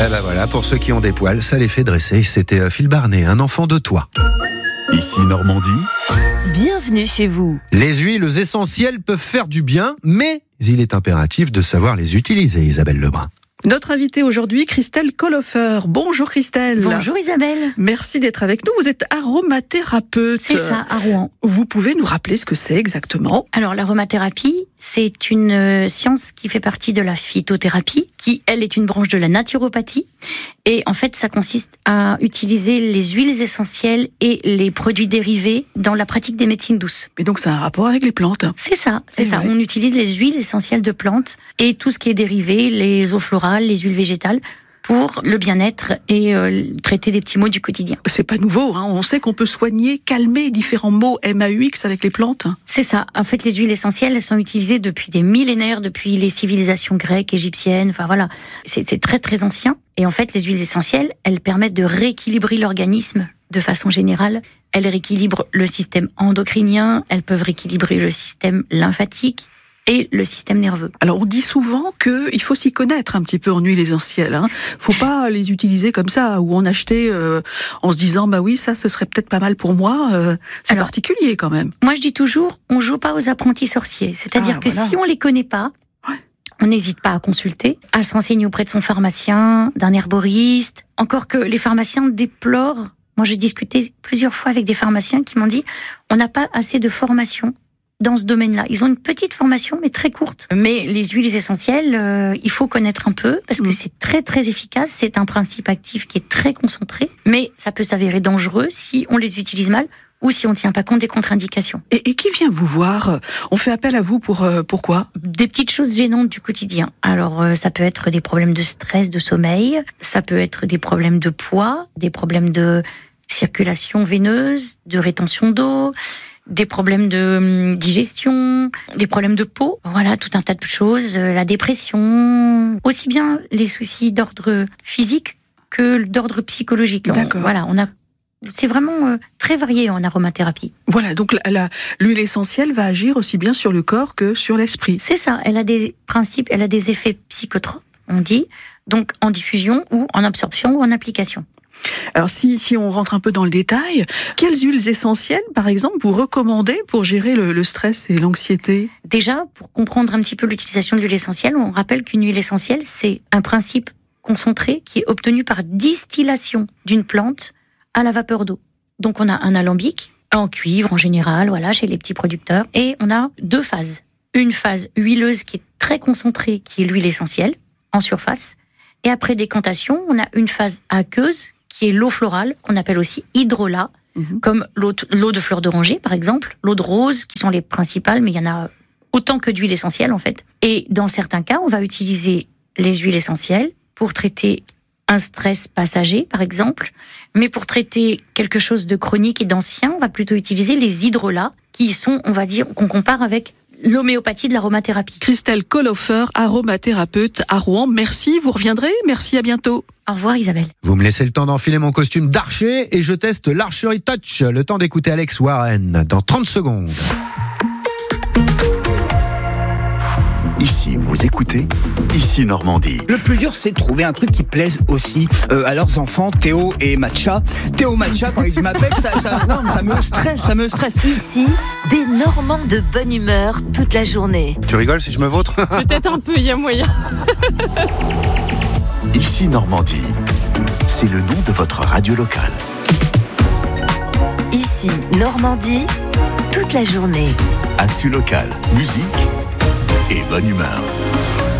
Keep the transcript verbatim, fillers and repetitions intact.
Eh ben voilà, pour ceux qui ont des poils, ça les fait dresser. C'était Phil Barnet, un enfant de toi. Ici Normandie. Bienvenue chez vous. Les huiles essentielles peuvent faire du bien, mais il est impératif de savoir les utiliser, Isabelle Lebrun. Notre invitée aujourd'hui, Christelle Kohlhofer. Bonjour Christelle. Bonjour Isabelle. Merci d'être avec nous. Vous êtes aromathérapeute. C'est ça, à Rouen. Vous pouvez nous rappeler ce que c'est exactement ? Alors l'aromathérapie, c'est une euh, science qui fait partie de la phytothérapie, qui elle est une branche de la naturopathie. Et en fait, ça consiste à utiliser les huiles essentielles et les produits dérivés dans la pratique des médecines douces. Et donc c'est un rapport avec les plantes. C'est ça, c'est Et ça. ouais. On utilise les huiles essentielles de plantes et tout ce qui est dérivé, les eaux florales, les huiles végétales, pour le bien-être et euh, traiter des petits maux du quotidien. C'est pas nouveau, hein. On sait qu'on peut soigner, calmer différents maux M A U X avec les plantes. C'est ça. En fait, les huiles essentielles, elles sont utilisées depuis des millénaires, depuis les civilisations grecques, égyptiennes. Enfin voilà, c'est, c'est très très ancien. Et en fait, les huiles essentielles, elles permettent de rééquilibrer l'organisme de façon générale. Elles rééquilibrent le système endocrinien, elles peuvent rééquilibrer le système lymphatique et le système nerveux. Alors on dit souvent qu'il faut s'y connaître un petit peu en huiles essentielles. Hein. Faut pas les utiliser comme ça ou en acheter euh, en se disant bah oui ça ce serait peut-être pas mal pour moi. Euh, c'est Alors, particulier quand même. Moi je dis toujours, on joue pas aux apprentis sorciers. C'est-à-dire Ah, que voilà. si on les connaît pas, Ouais. on n'hésite pas à consulter, à se renseigner auprès de son pharmacien, d'un herboriste. Encore que les pharmaciens déplorent. Moi j'ai discuté plusieurs fois avec des pharmaciens qui m'ont dit on n'a pas assez de formation dans ce domaine-là. Ils ont une petite formation, mais très courte. Mais les huiles essentielles, euh, il faut connaître un peu, parce que Mmh. c'est très très efficace. C'est un principe actif qui est très concentré, mais ça peut s'avérer dangereux si on les utilise mal ou si on ne tient pas compte des contre-indications. Et, et qui vient vous voir ? On fait appel à vous pour euh, pourquoi ? Des petites choses gênantes du quotidien. Alors, euh, ça peut être des problèmes de stress, de sommeil, ça peut être des problèmes de poids, des problèmes de circulation veineuse, de rétention d'eau, des problèmes de hum, digestion, des problèmes de peau, voilà, tout un tas de choses, euh, la dépression, aussi bien les soucis d'ordre physique que d'ordre psychologique. On- D'accord. voilà, on a, c'est vraiment euh, très varié en aromathérapie. Voilà, donc la, la- l'huile essentielle va agir aussi bien sur le corps que sur l'esprit. C'est ça, elle a des principes, elle a des effets psychotropes, on dit, donc en diffusion ou en absorption ou en application. Alors si, si on rentre un peu dans le détail, quelles huiles essentielles, par exemple, vous recommandez pour gérer le, le stress et l'anxiété ? Déjà, pour comprendre un petit peu l'utilisation de l'huile essentielle, on rappelle qu'une huile essentielle, c'est un principe concentré qui est obtenu par distillation d'une plante à la vapeur d'eau. Donc on a un alambic, en cuivre en général, voilà, chez les petits producteurs, et on a deux phases. Une phase huileuse qui est très concentrée, qui est l'huile essentielle, en surface, et après décantation, on a une phase aqueuse, qui est l'eau florale, qu'on appelle aussi hydrolat, Mhm. comme l'eau, l'eau de fleur d'oranger, par exemple, l'eau de rose, qui sont les principales, mais il y en a autant que d'huile essentielle, en fait. Et dans certains cas, on va utiliser les huiles essentielles pour traiter un stress passager, par exemple, mais pour traiter quelque chose de chronique et d'ancien, on va plutôt utiliser les hydrolats, qui sont, on va dire, qu'on compare avec l'homéopathie de l'aromathérapie. Christelle Kohlhofer, aromathérapeute à Rouen. Merci, vous reviendrez. Merci, à bientôt. Au revoir Isabelle. Vous me laissez le temps d'enfiler mon costume d'archer et je teste l'Archery Touch. Le temps d'écouter Alex Warren dans trente secondes. Ici, vous écoutez Ici Normandie. Le plus dur, c'est de trouver un truc qui plaise aussi euh, à leurs enfants, Théo et Matcha. Théo Matcha, quand ils m'appellent, ça, ça, non, ça me stresse, ça me stresse. Ici, des Normands de bonne humeur toute la journée. Tu rigoles si je me vautre? Peut-être un peu, il y a moyen. Ici Normandie. C'est le nom de votre radio locale. Ici, Normandie, toute la journée. Actu locale, musique et bonne humeur.